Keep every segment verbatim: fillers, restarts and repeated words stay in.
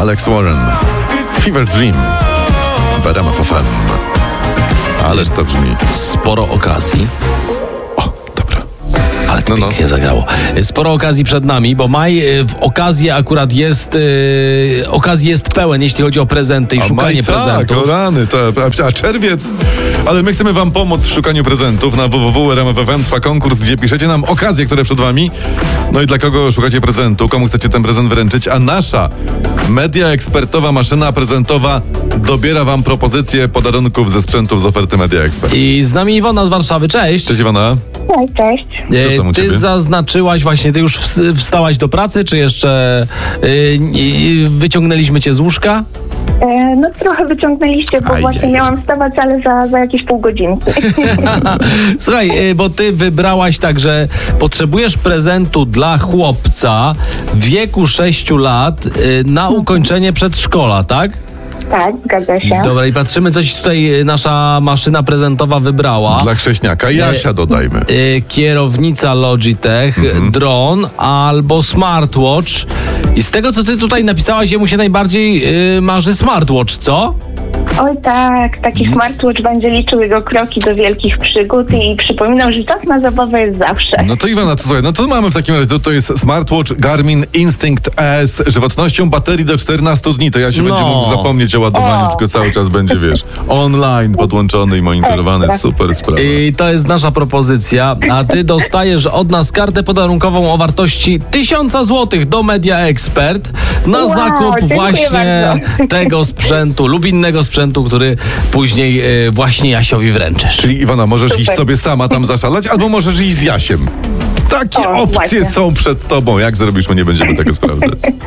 Alex Warren, Fever Dream w R M F F M. Ależ to brzmi. Sporo okazji. Ale to no, pięknie no. zagrało. Sporo okazji przed nami, bo maj w okazji akurat jest yy, okazji jest pełen, jeśli chodzi o prezenty i a szukanie maj, prezentów. Tak, o rany, to, a, a czerwiec. Ale my chcemy wam pomóc w szukaniu prezentów. Na w w w kropka r m f f m trwa konkurs, gdzie piszecie nam okazje, które przed wami. No i dla kogo szukacie prezentu, komu chcecie ten prezent wręczyć, a nasza media ekspertowa maszyna prezentowa dobiera wam propozycje podarunków ze sprzętów z oferty Media Expert. I z nami Iwona z Warszawy. Cześć. Cześć Iwona. Cześć, cześć. E, Co tam u ty ciebie? zaznaczyłaś właśnie, ty już ws- wstałaś do pracy, czy jeszcze yy, wyciągnęliśmy cię z łóżka? E, no trochę wyciągnęliście, bo Aj, właśnie aj, aj. miałam wstawać, ale za, za jakieś pół godzinki. Słuchaj, yy, bo ty wybrałaś tak, że potrzebujesz prezentu dla chłopca w wieku sześciu lat yy, na ukończenie przedszkola, tak? Tak, zgadza się. Dobra, i patrzymy, co ci tutaj y, nasza maszyna prezentowa wybrała. Dla chrześniaka. Jasia dodajmy. Y, kierownica Logitech, Mhm. dron albo smartwatch. I z tego, co ty tutaj napisałaś, jemu się najbardziej y, marzy smartwatch, co? Oj tak, taki smartwatch będzie liczył jego kroki do wielkich przygód i przypominał, że czas na zabawę jest zawsze. No to Iwona, to słuchaj, no to mamy w takim razie, to, to jest smartwatch Garmin Instinct S, żywotnością baterii do czternastu dni, to ja się No. będzie mógł zapomnieć o ładowaniu, O. tylko cały czas będzie, wiesz, online podłączony i monitorowany, Ekstra. super sprawa. I to jest nasza propozycja, a ty dostajesz od nas kartę podarunkową o wartości tysiąca złotych do Media Expert na Wow, zakup dziękuję właśnie bardzo. tego sprzętu lub innego sprzętu, który później y, właśnie Jasiowi wręczysz. Czyli Iwona, możesz Super. iść sobie sama tam zaszalać, albo możesz iść z Jasiem. Takie O, opcje właśnie. są przed tobą. Jak zrobisz, my nie będziemy tego sprawdzać.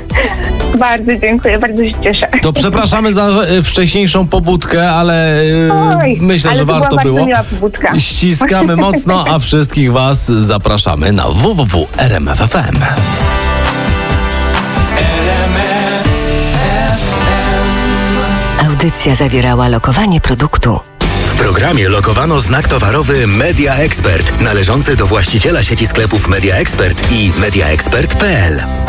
Bardzo dziękuję, bardzo się cieszę. To przepraszamy za y, wcześniejszą pobudkę, ale y, Oj, myślę, ale że to była warto bardzo było. miła pobudka. Ściskamy mocno, a wszystkich was zapraszamy na w w w kropka r m f f m. Audycja zawierała lokowanie produktu. W programie lokowano znak towarowy Media Expert, należący do właściciela sieci sklepów Media Expert i mediaexpert kropka p l.